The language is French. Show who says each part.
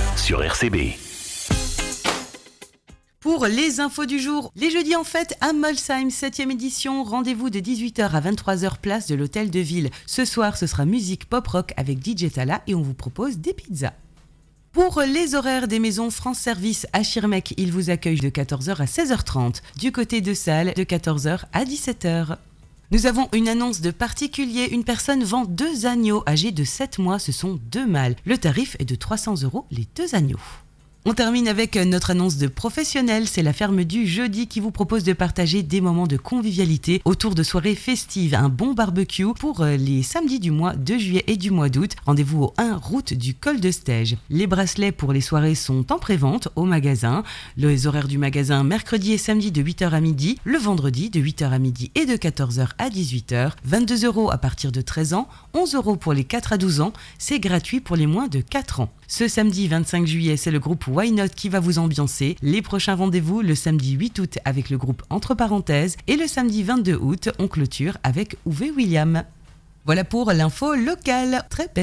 Speaker 1: sur RCB.
Speaker 2: Pour les infos du jour, les jeudis en fête à Molsheim, 7e édition, rendez-vous de 18h à 23h place de l'Hôtel de Ville. Ce soir, ce sera musique pop-rock avec DJ Tala et on vous propose des pizzas. Pour les horaires des maisons France Service à Schirmeck, ils vous accueillent de 14h à 16h30. Du côté de Salles, de 14h à 17h. Nous avons une annonce de particulier. Une personne vend 2 agneaux âgés de 7 mois. Ce sont 2 mâles. Le tarif est de 300 € les 2 agneaux. On termine avec notre annonce de professionnel. C'est la ferme du jeudi qui vous propose de partager des moments de convivialité autour de soirées festives. Un bon barbecue pour les samedis du mois de juillet et du mois d'août. Rendez-vous au 1 route du col de Stège. Les bracelets pour les soirées sont en prévente au magasin. Les horaires du magasin mercredi et samedi de 8h à midi. Le vendredi de 8h à midi et de 14h à 18h. 22 € à partir de 13 ans. 11 € pour les 4 à 12 ans. C'est gratuit pour les moins de 4 ans. Ce samedi 25 juillet, c'est le groupe Why Not qui va vous ambiancer. Les prochains rendez-vous, le samedi 8 août avec le groupe Entre Parenthèses et le samedi 22 août, on clôture avec Uwe William. Voilà pour l'info locale. Très belle.